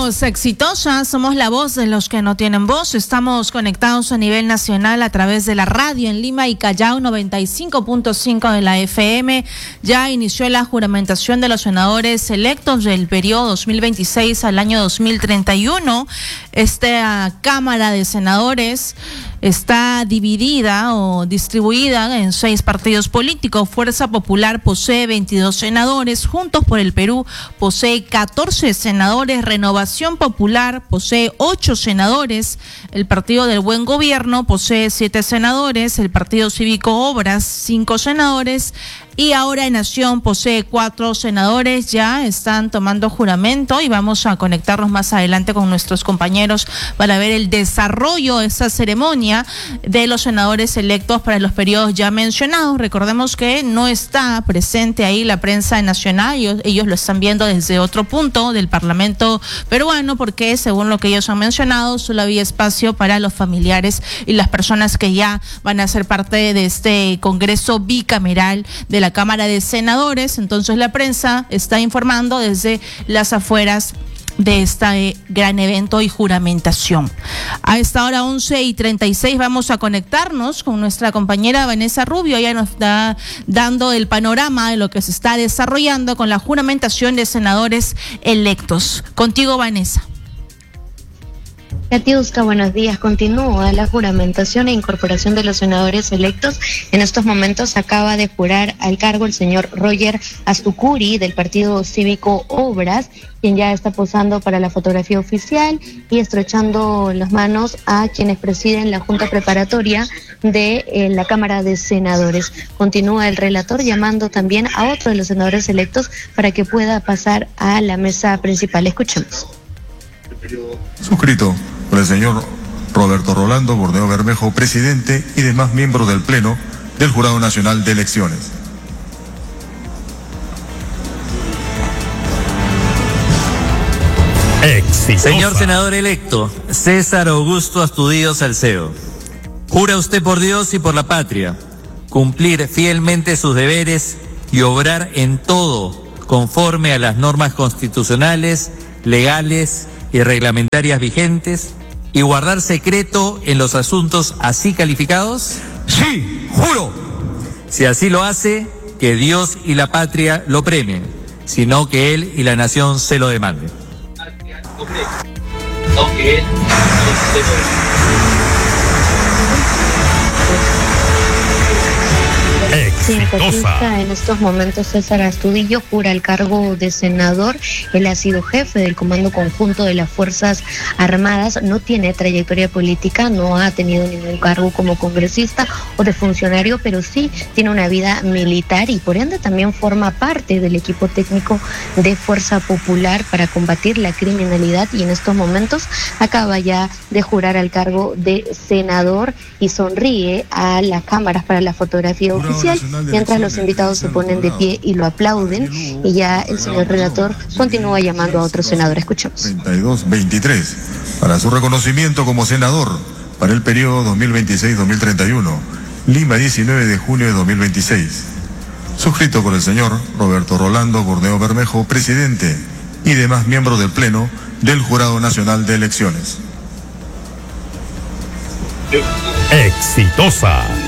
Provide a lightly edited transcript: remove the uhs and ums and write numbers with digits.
Somos exitosas, somos la voz de los que no tienen voz. Estamos conectados a nivel nacional a través de la radio en Lima y Callao 95.5 de la FM. Ya inició la juramentación de los senadores electos del periodo 2026 al año 2031. Esta Cámara de Senadores está dividida o distribuida en 6 partidos políticos. Fuerza Popular posee 22 senadores, Juntos por el Perú posee 14 senadores, Renovación Popular posee 8 senadores, el Partido del Buen Gobierno posee 7 senadores, el Partido Cívico Obras 5 senadores y Ahora en Nación posee 4 senadores. Ya están tomando juramento y vamos a conectarnos más adelante con nuestros compañeros para ver el desarrollo de esta ceremonia de los senadores electos para los periodos ya mencionados. Recordemos que no está presente ahí la prensa nacional, ellos lo están viendo desde otro punto del Parlamento peruano, porque según lo que ellos han mencionado, solo había espacio para los familiares y las personas que ya van a ser parte de este Congreso bicameral de la Cámara de Senadores. Entonces la prensa está informando desde las afueras de este gran evento y juramentación. A esta hora 11:36 vamos a conectarnos con nuestra compañera Vanessa Rubio. Ella nos está dando el panorama de lo que se está desarrollando con la juramentación de senadores electos. Contigo, Vanessa. Katiuska, buenos días. Continúa la juramentación e incorporación de los senadores electos. En estos momentos acaba de jurar al cargo el señor Roger Astucuri del Partido Cívico Obras, quien ya está posando para la fotografía oficial y estrechando las manos a quienes presiden la Junta Preparatoria de la Cámara de Senadores. Continúa el relator llamando también a otro de los senadores electos para que pueda pasar a la mesa principal. Escuchemos. Suscrito por el señor Roberto Rolando Borneo Bermejo, presidente, y demás miembros del Pleno del Jurado Nacional de Elecciones. Exitosa. Señor senador electo, César Augusto Astudillo Salcedo, jura usted por Dios y por la patria cumplir fielmente sus deberes y obrar en todo conforme a las normas constitucionales, legales y reglamentarias vigentes, y guardar secreto en los asuntos así calificados? Sí, juro. Si así lo hace, que Dios y la patria lo premien, sino que él y la nación se lo demanden. Exitosa. En estos momentos César Astudillo jura el cargo de senador. Él ha sido jefe del Comando Conjunto de las Fuerzas Armadas, no tiene trayectoria política, no ha tenido ningún cargo como congresista o de funcionario, pero sí tiene una vida militar y por ende también forma parte del equipo técnico de Fuerza Popular para combatir la criminalidad, y en estos momentos acaba ya de jurar al cargo de senador y sonríe a las cámaras para la fotografía oficial, mientras los invitados se ponen de pie y lo aplauden, y ya el señor relator continúa llamando a otro senador. Escuchemos. 32-23 para su reconocimiento como senador para el periodo 2026-2031, Lima, 19 de junio de 2026. Suscrito por el señor Roberto Rolando Borneo Bermejo, presidente, y demás miembros del Pleno del Jurado Nacional de Elecciones. Exitosa.